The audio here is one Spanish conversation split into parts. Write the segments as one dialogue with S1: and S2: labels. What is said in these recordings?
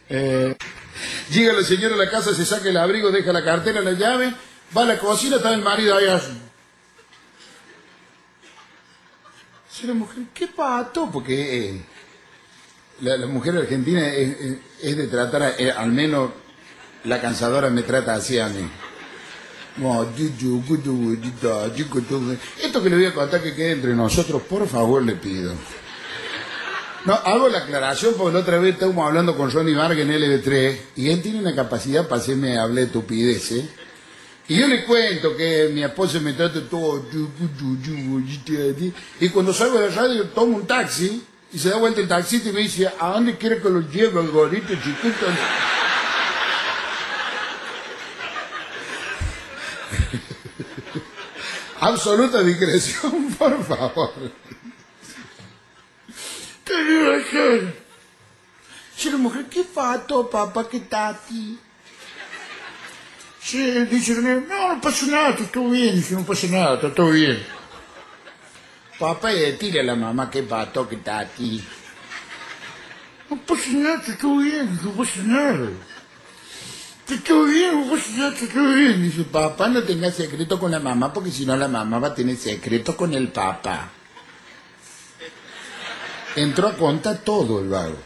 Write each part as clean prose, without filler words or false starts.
S1: Llega la señora a la casa, se saca el abrigo, deja la cartera, la llave, va a la cocina, está el marido ahí así. Dice la mujer, ¿qué pato? Porque la mujer argentina es de tratar, al menos la cansadora me trata así a mí. Esto que le voy a contar que quede entre nosotros, por favor le pido. No, hago la aclaración porque la otra vez estábamos hablando con Ronnie Vargas en LB3 y él tiene una capacidad para hacerme hablar de estupideces. Y yo le cuento que mi esposa me trata todo. Y cuando salgo de la radio tomo un taxi y se da vuelta el taxista y me dice, ¿a dónde quiere que lo lleve el gorrito chiquito? Absoluta discreción, por favor. Dice la mujer, ¿qué pato, papá, qué tati? Sí, dice, no pasa nada, está todo bien. Dice, no pasa nada, está todo bien. Papá, tira a la mamá, qué pato, qué tati. No pasa nada, está todo bien, no pasa nada. Está todo bien, no pasa nada, está todo bien. Dice, papá, no tenga secreto con la mamá, porque si no la mamá va a tener secreto con el papá. Entró a contar todo el vago.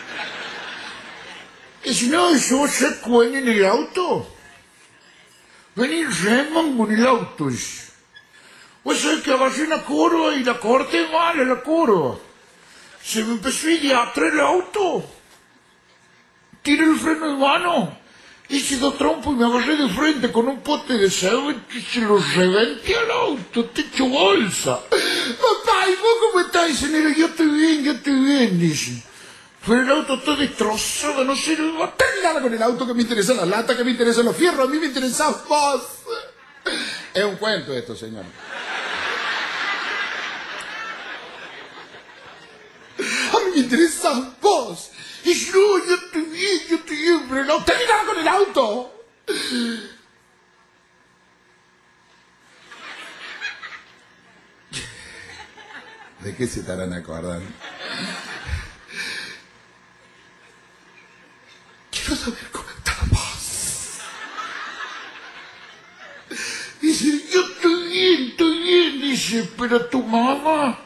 S1: Y si no, yo se cuelga en el auto. Vení, reman con el auto. Vos sabés que agarré una curva y la corté mal a la curva. Se me empezó a ir atrás el auto. Tiré el freno de mano. Hice dos trompos y me agarré de frente con un pote de cemento y se lo reventé al auto, te echo bolsa. Papá, ¿y vos cómo estás? Dice, nena, yo estoy bien, dice. Pero el auto está destrozado, no sé, no tengo nada con el auto, que me interesa la lata, que me interesan los fierros, a mí me interesa vos. Es un cuento esto, señor. A mí me interesa vos. Y yo estoy bien, pero no tengo nada con el auto. ¿De qué se estarán acordando? Quiero saber cómo está vos. Dice, yo estoy bien, dice, pero tu mamá...